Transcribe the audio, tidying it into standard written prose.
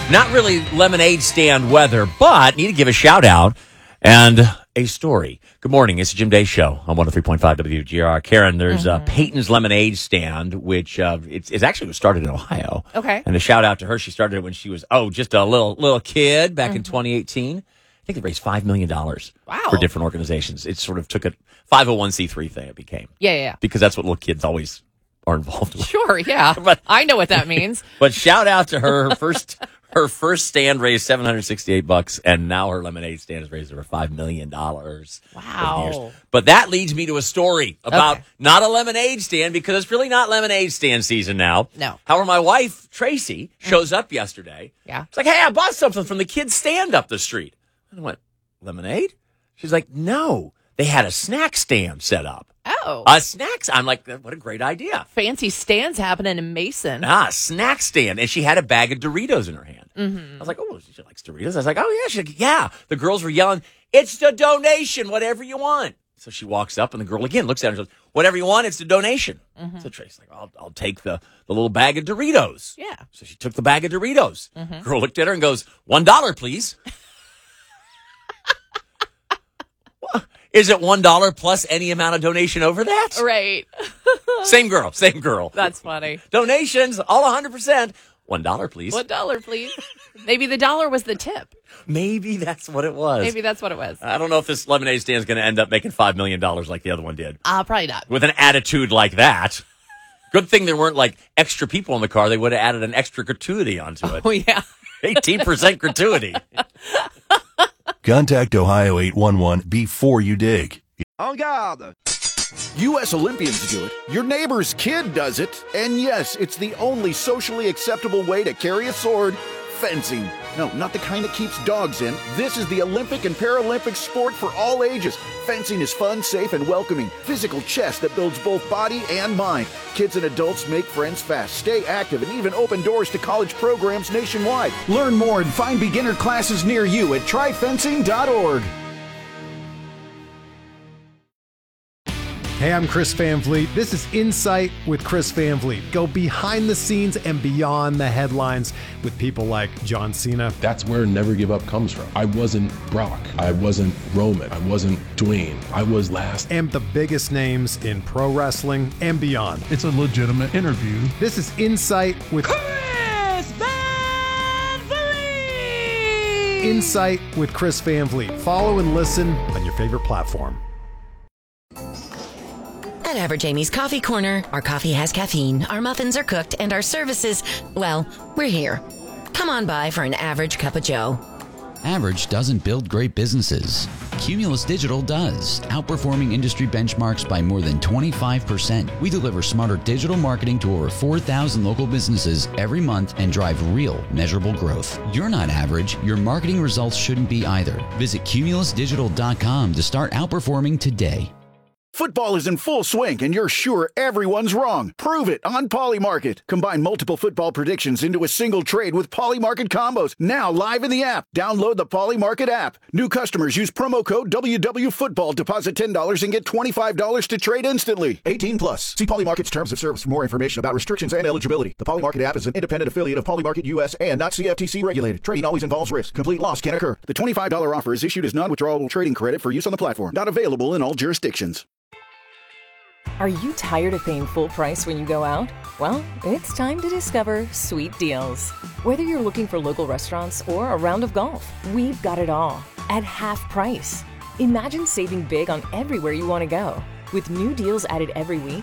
Not really lemonade stand weather, but need to give a shout out and a story. Good morning. It's the Jim Day Show on 103.5 WGR. Karen, there's Peyton's Lemonade Stand, which it's actually started in Ohio. Okay. And a shout out to her. She started it when she was, just a little kid back in 2018. I think they raised $5 million for different organizations. It sort of took a 501c3 thing, it became. Yeah. Because that's what little kids always are involved with. Sure, yeah. But I know what that means. But shout out to her. Her first stand raised $768, and now her lemonade stand has raised over $5 million. Wow. But that leads me to a story about not a lemonade stand, because it's really not lemonade stand season now. No. However, my wife, Tracy, shows up yesterday. Yeah. It's like, hey, I bought something from the kids' stand up the street. And I went, lemonade? She's like, no. They had a snack stand set up. Oh. Snacks. I'm like, what a great idea. Fancy stands happening in Mason. Snack stand. And she had a bag of Doritos in her hand. Mm-hmm. I was like, oh, she likes Doritos. I was like, oh, yeah. She's like, yeah. The girls were yelling, it's the donation, whatever you want. So she walks up, and the girl, again, looks at her and says, whatever you want, it's the donation. Mm-hmm. So Tracy's like, I'll take the little bag of Doritos. Yeah. So she took the bag of Doritos. Mm-hmm. Girl looked at her and goes, $1, please. Is it $1 plus any amount of donation over that? Right. Same girl. That's funny. Donations, all 100%. $1, please. $1, please. Maybe the dollar was the tip. Maybe that's what it was. I I don't know if this lemonade stand is going to end up making $5 million like the other one did. Probably not. With an attitude like that. Good thing there weren't like extra people in the car. They would have added an extra gratuity onto it. Oh, yeah. 18% gratuity. Contact Ohio 811 before you dig. En garde! U.S. Olympians do it. Your neighbor's kid does it. And yes, it's the only socially acceptable way to carry a sword. Fencing. No, not the kind that keeps dogs in. This is the Olympic and Paralympic sport for all ages. Fencing is fun, safe, and welcoming. Physical chess that builds both body and mind. Kids and adults make friends fast, stay active, and even open doors to college programs nationwide. Learn more and find beginner classes near you at tryfencing.org. Hey, I'm Chris Van Vliet. This is Insight with Chris Van Vliet. Go behind the scenes and beyond the headlines with people like John Cena. That's where Never Give Up comes from. I wasn't Brock. I wasn't Roman. I wasn't Dwayne. I was last. And the biggest names in pro wrestling and beyond. It's a legitimate interview. This is Insight with Chris Van Vliet. Insight with Chris Van Vliet. Follow and listen on your favorite platform. At Average Amy's Coffee Corner, our coffee has caffeine, our muffins are cooked, and our services, well, we're here. Come on by for an average cup of joe. Average doesn't build great businesses. Cumulus Digital does, outperforming industry benchmarks by more than 25%. We deliver smarter digital marketing to over 4,000 local businesses every month and drive real, measurable growth. You're not average. Your marketing results shouldn't be either. Visit cumulusdigital.com to start outperforming today. Football is in full swing, and you're sure everyone's wrong. Prove it on Polymarket. Combine multiple football predictions into a single trade with Polymarket combos. Now live in the app. Download the Polymarket app. New customers use promo code WWFootball. Deposit $10 and get $25 to trade instantly. 18 plus. See Polymarket's terms of service for more information about restrictions and eligibility. The Polymarket app is an independent affiliate of Polymarket US and not CFTC regulated. Trading always involves risk. Complete loss can occur. The $25 offer is issued as non-withdrawable trading credit for use on the platform. Not available in all jurisdictions. Are you tired of paying full price when you go out? Well, it's time to discover Sweet Deals. Whether you're looking for local restaurants or a round of golf, we've got it all at half price. Imagine saving big on everywhere you want to go. With new deals added every week,